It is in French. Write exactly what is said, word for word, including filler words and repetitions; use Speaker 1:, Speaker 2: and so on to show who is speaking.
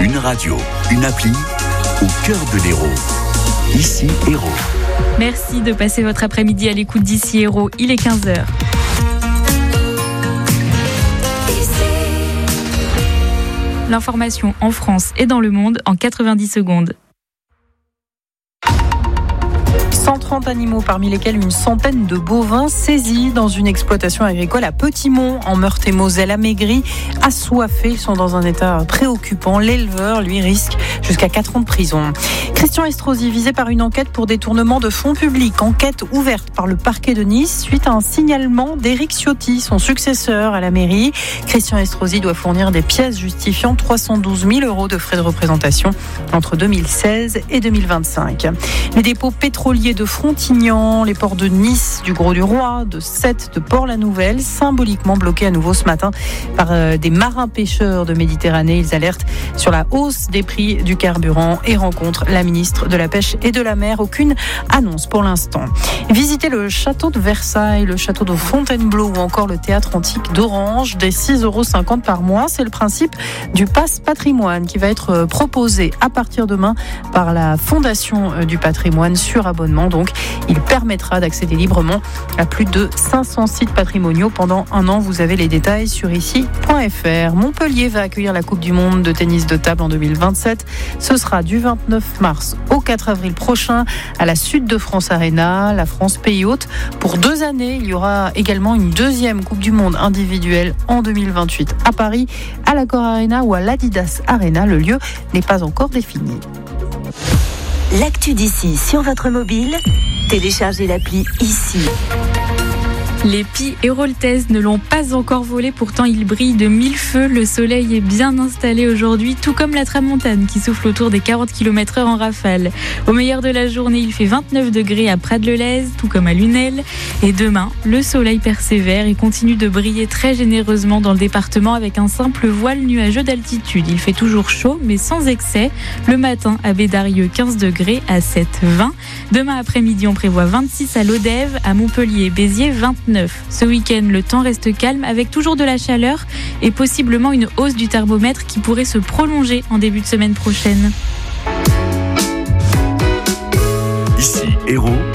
Speaker 1: Une radio, une appli, au cœur de l'Hérault. Ici Hérault.
Speaker 2: Merci de passer votre après-midi à l'écoute d'Ici Hérault. Il est quinze heures. L'information en France et dans le monde en quatre-vingt-dix secondes.
Speaker 3: cent trente animaux, parmi lesquels une centaine de bovins saisis dans une exploitation agricole à Petit-Mont, en Meurthe-et-Moselle, amaigris, assoiffés. Ils sont dans un état préoccupant. L'éleveur, lui, risque jusqu'à quatre ans de prison. Christian Estrosi, visé par une enquête pour détournement de fonds publics. Enquête ouverte par le parquet de Nice suite à un signalement d'Éric Ciotti, son successeur à la mairie. Christian Estrosi doit fournir des pièces justifiant trois cent douze mille euros de frais de représentation entre deux mille seize et deux mille vingt-cinq. Les dépôts pétroliers de Frontignan, les ports de Nice, du Gros-du-Roi, de Sète, de Port-la-Nouvelle, symboliquement bloqués à nouveau ce matin par euh, des marins pêcheurs de Méditerranée. Ils alertent sur la hausse des prix du carburant et rencontrent la ministre de la Pêche et de la Mer. Aucune annonce pour l'instant. Visitez le château de Versailles, le château de Fontainebleau ou encore le théâtre antique d'Orange, des six euros cinquante par mois. C'est le principe du pass patrimoine qui va être proposé à partir de demain par la Fondation du patrimoine sur abonnement. Donc, il permettra d'accéder librement à plus de cinq cents sites patrimoniaux pendant un an. Vous avez les détails sur ici point f r. Montpellier va accueillir la Coupe du Monde de tennis de table en deux mille vingt-sept. Ce sera du vingt-neuf mars au quatre avril prochain à la Sud de France Arena, la France pays hôte. Pour deux années, il y aura également une deuxième Coupe du Monde individuelle en deux mille vingt-huit à Paris, à l'Accor Arena ou à l'Adidas Arena. Le lieu n'est pas encore défini.
Speaker 4: L'actu d'ici sur votre mobile, téléchargez l'appli Ici.
Speaker 2: Les pies héroltaises ne l'ont pas encore volé, pourtant il brille de mille feux. Le soleil est bien installé aujourd'hui, tout comme la tramontane qui souffle autour des quarante kilomètres heure en rafale. Au meilleur de la journée, il fait vingt-neuf degrés à Prades-le-Lez, tout comme à Lunel. Et demain, le soleil persévère et continue de briller très généreusement dans le département avec un simple voile nuageux d'altitude. Il fait toujours chaud, mais sans excès. Le matin, à Bédarieux, quinze degrés, à Sète, vingt. Demain après-midi, on prévoit vingt-six à Lodève, à Montpellier et Béziers, vingt-neuf. Ce week-end, le temps reste calme avec toujours de la chaleur et possiblement une hausse du thermomètre qui pourrait se prolonger en début de semaine prochaine.
Speaker 1: Ici Hérault.